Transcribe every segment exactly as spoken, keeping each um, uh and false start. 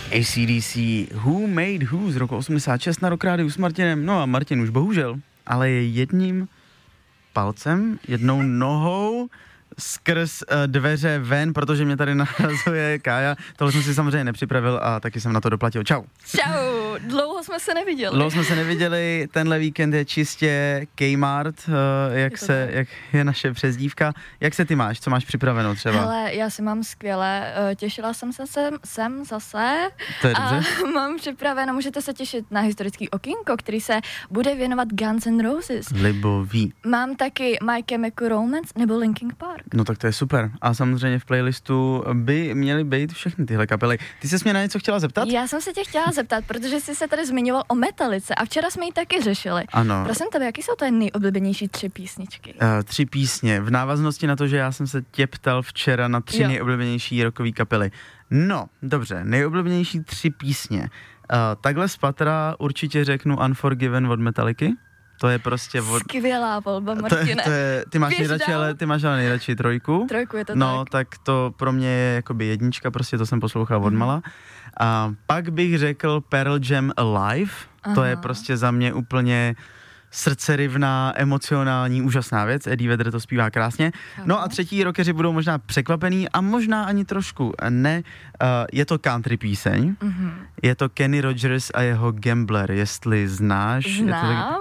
A C D C Who Made Who z roku osmdesát šest na Rock Rádiu s Martinem. No a Martin už bohužel, ale je jedním palcem, jednou nohou skrz uh, dveře ven, protože mě tady nahrazuje Kája. Tohle jsem si samozřejmě nepřipravil a taky jsem na to doplatil. Čau. Čau, dlouho jsme se neviděli. Dlouho jsme se neviděli, tenhle víkend je čistě Kmart, uh, jak, se, jak je naše přezdívka. Jak se ty máš, co máš připraveno třeba? Hele, já si mám skvěle, těšila jsem se sem, sem zase. To je dobře. A mám připraveno, můžete se těšit na historický okýnko, který se bude věnovat Guns N' Roses. Libový. Mám taky My Chemical Romance nebo Linkin Park. No tak to je super. A samozřejmě v playlistu by měly být všechny tyhle kapely. Ty ses mě na něco chtěla zeptat? Já jsem se tě chtěla zeptat, protože jsi se tady zmiňoval o Metalice a včera jsme ji taky řešili. Ano. Prosím tebe, jaký jsou tvoje nejoblíbenější tři písničky? Uh, tři písně. V návaznosti na to, že já jsem se tě ptal včera na tři jo. nejoblíbenější rockové kapely. No, dobře, nejoblíbenější tři písně. Uh, takhle z patra určitě řeknu Unforgiven od Metallicy. To je prostě od... Skvělá volba, Martine. To je, to je, ty máš nejradši, ale ty máš ale nejradši trojku. Trojku je to no, tak. tak to pro mě je jakoby jednička, prostě to jsem poslouchal od mala. A pak bych řekl Pearl Jam Alive. Aha. To je prostě za mě úplně srdcerivná, emocionální, úžasná věc. Eddie Vedder to zpívá krásně. No a třetí rockeři budou možná překvapený a možná ani trošku ne. Uh, je to country píseň. Mm-hmm. Je to Kenny Rogers a jeho Gambler, jestli znáš. Znám.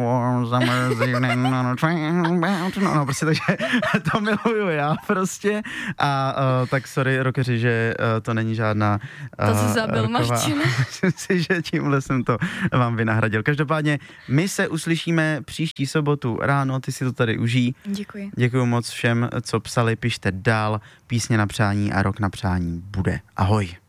No, no prostě takže to miluju já prostě. A uh, tak sorry rockeři, že uh, to není žádná uh, To jsi zabil, Martine. Myslím si, že tímhle jsem to vám vynahradil. Každopádně my se uslyšíme příští sobotu ráno, ty si to tady užij. Děkuji. Děkuji moc všem, co psali, pište dál, písně na přání a rok na přání bude. Ahoj.